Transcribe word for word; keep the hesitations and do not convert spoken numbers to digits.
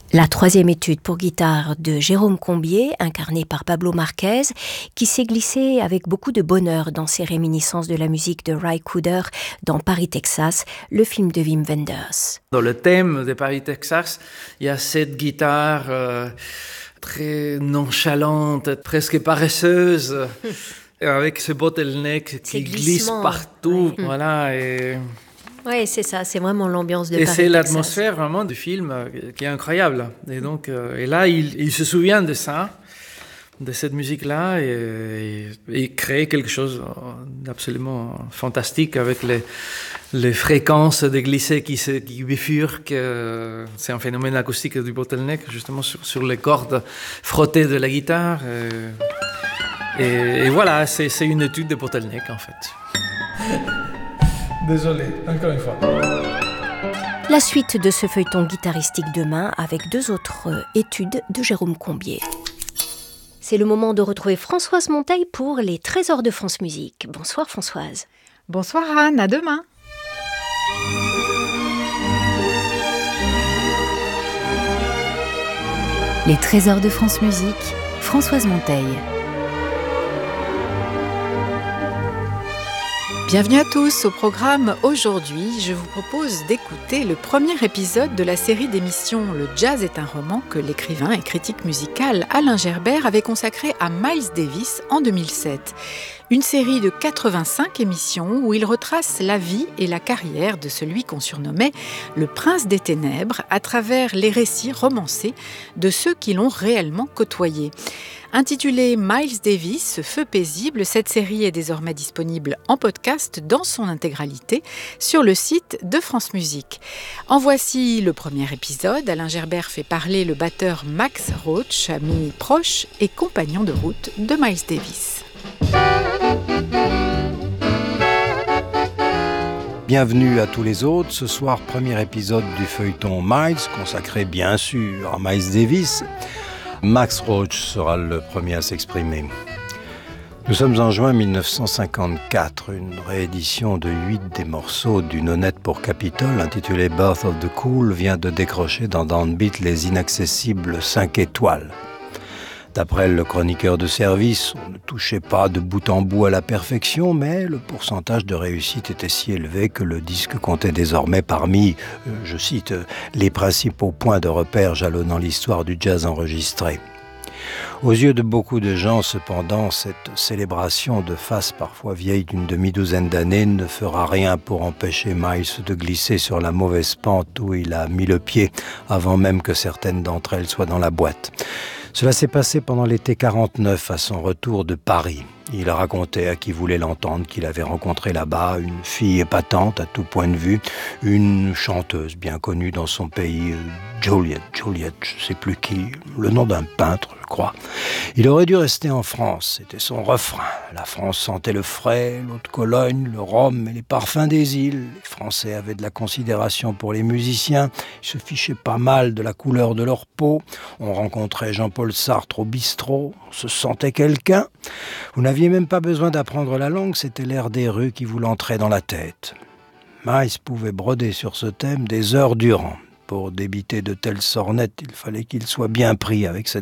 La troisième étude pour guitare de Jérôme Combier, incarné par Pablo Marquez, qui s'est glissé avec beaucoup de bonheur dans ses réminiscences de la musique de Ry Cooder dans Paris, Texas, le film de Wim Wenders. Dans le thème de Paris, Texas, il y a cette guitare euh, très nonchalante, presque paresseuse, avec ce bottleneck qui glisse partout. Oui. Voilà, et... Oui, c'est ça, c'est vraiment l'ambiance de et Paris, c'est Texas. l'atmosphère vraiment du film qui est incroyable. Et, donc, euh, et là, il, il se souvient de ça, de cette musique-là, et, et, et crée quelque chose d'absolument fantastique avec les, les fréquences de glissés qui, se, qui bifurquent. C'est un phénomène acoustique du bottleneck, justement sur, sur les cordes frottées de la guitare. Et, et, et voilà, c'est, c'est une étude de bottleneck en fait. Désolé, encore une fois. La suite de ce feuilleton guitaristique demain avec deux autres études de Jérôme Combier. C'est le moment de retrouver Françoise Monteil pour les Trésors de France Musique. Bonsoir Françoise. Bonsoir Anne, à demain. Les Trésors de France Musique, Françoise Monteil. Bienvenue à tous. Au programme aujourd'hui, je vous propose d'écouter le premier épisode de la série d'émissions Le Jazz est un roman que l'écrivain et critique musical Alain Gerbert avait consacré à Miles Davis en deux mille sept. Une série de quatre-vingt-cinq émissions où il retrace la vie et la carrière de celui qu'on surnommait le Prince des Ténèbres à travers les récits romancés de ceux qui l'ont réellement côtoyé. Intitulée Miles Davis, ce feu paisible, cette série est désormais disponible en podcast dans son intégralité sur le site de France Musique. En voici le premier épisode. Alain Gerbert fait parler le batteur Max Roach, ami proche et compagnon de route de Miles Davis. Bienvenue à tous les autres. Ce soir, premier épisode du feuilleton Miles, consacré bien sûr à Miles Davis. Max Roach sera le premier à s'exprimer. Nous sommes en juin mille neuf cent cinquante-quatre, une réédition de huit des morceaux d'une honnête pour Capitol intitulée Birth of the Cool vient de décrocher dans Downbeat les inaccessibles cinq étoiles. D'après le chroniqueur de service, on ne touchait pas de bout en bout à la perfection, mais le pourcentage de réussite était si élevé que le disque comptait désormais parmi, euh, je cite, les principaux points de repère jalonnant l'histoire du jazz enregistré. Aux yeux de beaucoup de gens, cependant, cette célébration de face parfois vieille d'une demi-douzaine d'années ne fera rien pour empêcher Miles de glisser sur la mauvaise pente où il a mis le pied avant même que certaines d'entre elles soient dans la boîte. Cela s'est passé pendant l'été quarante-neuf, à son retour de Paris. Il racontait à qui voulait l'entendre qu'il avait rencontré là-bas une fille épatante à tout point de vue, une chanteuse bien connue dans son pays, Juliette, Juliette, je ne sais plus qui, le nom d'un peintre, je crois. Il aurait dû rester en France, c'était son refrain. La France sentait le frais, l'eau de Cologne, le rhum et les parfums des îles. Les Français avaient de la considération pour les musiciens, ils se fichaient pas mal de la couleur de leur peau. On rencontrait Jean-Paul Sartre au bistrot, on se sentait quelqu'un. Vous n'aviez même pas besoin d'apprendre la langue, c'était l'air des rues qui vous l'entrait dans la tête. Miles pouvait broder sur ce thème des heures durant. Pour débiter de telles sornettes, il fallait qu'il soit bien pris avec cette